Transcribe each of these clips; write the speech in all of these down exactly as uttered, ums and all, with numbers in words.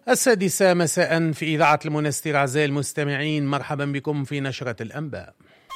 السادسة مساء في إذاعة المنستير. أعزائي المستمعين، مرحبا بكم في نشرة الأنباء.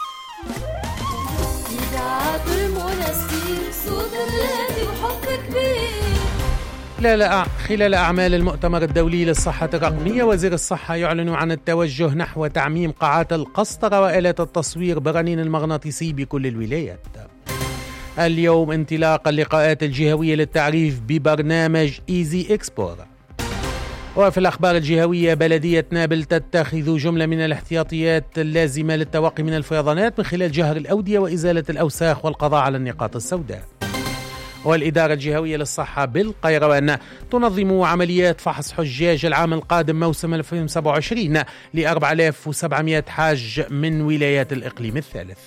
إذاعة المنستير، صوت الراديو وحب كبير. خلال خلال أعمال المؤتمر الدولي للصحة الرقمية، وزير الصحة يعلن عن التوجه نحو تعميم قاعات القسطرة وآلات التصوير بالرنين المغناطيسي بكل الولايات. اليوم انطلاق اللقاءات الجهوية للتعريف ببرنامج إيزي إكسبور. وفي الأخبار الجهوية، بلدية نابل تتخذ جملة من الاحتياطيات اللازمة للتوقي من الفيضانات من خلال جهر الأودية وإزالة الأوساخ والقضاء على النقاط السوداء. والإدارة الجهوية للصحة بالقيروان تنظم عمليات فحص حجاج العام القادم موسم ألفين وسبعة وعشرين ل أربعة آلاف وسبعمائة حاج من ولايات الإقليم الثالث.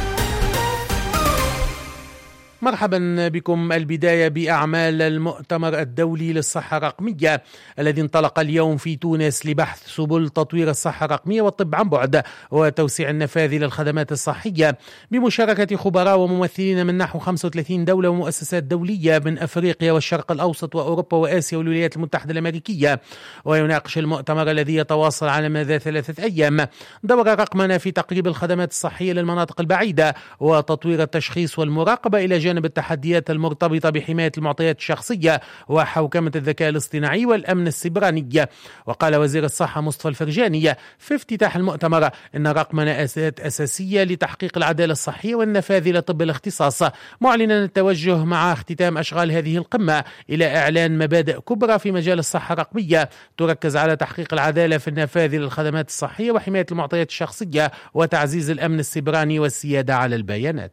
مرحبا بكم. البداية بأعمال المؤتمر الدولي للصحة الرقمية الذي انطلق اليوم في تونس لبحث سبل تطوير الصحة الرقمية والطب عن بعد وتوسيع النفاذ للخدمات الصحية بمشاركة خبراء وممثلين من نحو خمسة وثلاثين دولة ومؤسسات دولية من أفريقيا والشرق الأوسط وأوروبا وآسيا والولايات المتحدة الأمريكية. ويناقش المؤتمر الذي يتواصل على مدى ثلاثة أيام دور رقمنة في تقريب الخدمات الصحية للمناطق البعيدة وتطوير التشخيص والمراقبة إلى جانب التحديات المرتبطة بحماية المعطيات الشخصية وحوكمة الذكاء الاصطناعي والأمن السيبراني. وقال وزير الصحة مصطفى الفرجاني في افتتاح المؤتمر إن الرقمنة أساسية لتحقيق العدالة الصحية والنفاذ لطب الاختصاص، معلنا التوجه مع اختتام أشغال هذه القمة إلى إعلان مبادئ كبرى في مجال الصحة الرقمية تركز على تحقيق العدالة في النفاذ للخدمات الصحية وحماية المعطيات الشخصية وتعزيز الأمن السيبراني والسيادة على البيانات.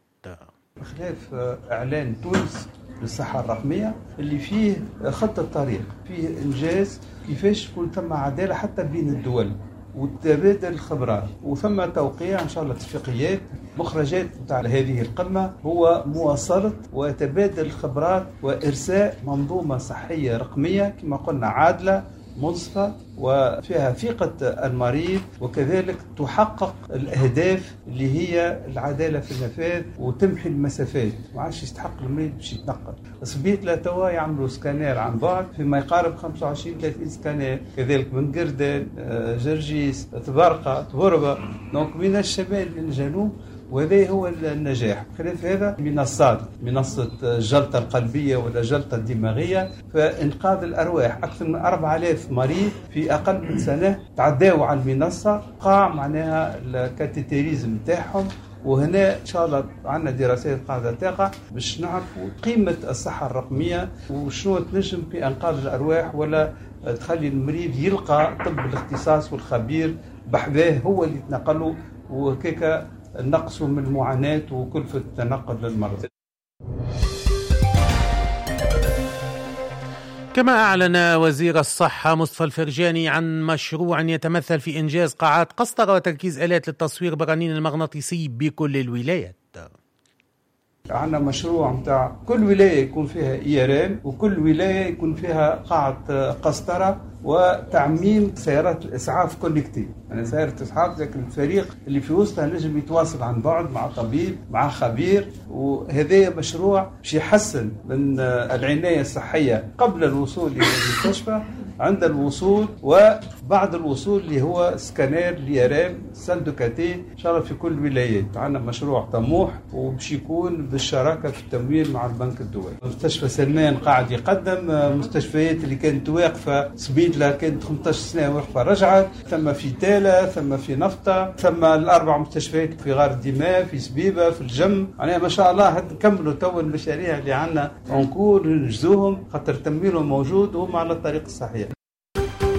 بخلاف إعلان تونس للصحة الرقمية اللي فيه خط طريق، فيه إنجاز كيفاش تكون ثم عدالة حتى بين الدول وتبادل الخبرات وثم توقيع إن شاء الله اتفاقيات. مخرجات نتاع هذه القمة هو مواصلة وتبادل الخبرات وإرساء منظومة صحية رقمية كما قلنا عادلة منصفة وفيها ثقة المريض، وكذلك تحقق الأهداف اللي هي العدالة في النفاذ وتمحي المسافات. ما عادش يستحق المريض باش يتنقل. صبيت لا توا يعملوا سكانير عن بعد فيما يقارب خمسة وعشرين ثلاثين سكانير، كذلك من قردان، جرجيس، تبرقة، تبربة، دونك من الشمال للجنوب. وهذا هو النجاح. خلاف هذا منصات، منصة الجلطة القلبية ولا الجلطة الدماغية، فإنقاذ الأرواح. أكثر من أربعة آلاف مريض في أقل من سنة تعداوا على المنصة، قاع معناها الكاتيتيريزم تاعهم. وهنا إن شاء الله عندنا دراسات قاعدة تقع باش نعرفوا قيمة الصحة الرقمية وشنو تنجم في إنقاذ الأرواح ولا تخلي المريض يلقى طب الاختصاص والخبير بحذاه هو اللي يتنقله، وكيكا النقص من المعاناة وكلفة التنقل للمرضى. كما أعلن وزير الصحة مصطفى الفرجاني عن مشروع يتمثل في إنجاز قاعات قسطرة وتركيز آلات للتصوير بالرنين المغناطيسي بكل الولايات. عندنا مشروع متاع كل ولاية يكون فيها إيران وكل ولاية يكون فيها قاعة قسطرة وتعميم سيارات الإسعاف كونكتي. يعني سيارة إسعاف لكن الفريق اللي في وسطها نجم يتواصل عن بعد مع طبيب مع خبير. وهذا مشروع باش يحسن من العناية الصحية قبل الوصول إلى المستشفى، عند الوصول وبعد الوصول اللي هو سكانير ليرام سندوكاتي إن شاء الله في كل ولايات. عندنا مشروع طموح وباش يكون بالشراكة في التمويل مع البنك الدولي. مستشفى سلمان قاعد يقدم، مستشفيات اللي كانت واقفة سبيدلا كانت خمسة عشر سنة واقفة رجعت، ثم في تالا، ثم في نفطة، ثم الأربع مستشفيات في غار الدماء، في سبيبة، في الجم. يعني ما شاء الله نكملوا تو المشاريع اللي عندنا ونكون ننجزوهم خاطر تمويلهم موجود وهم على الطريق الصحيح.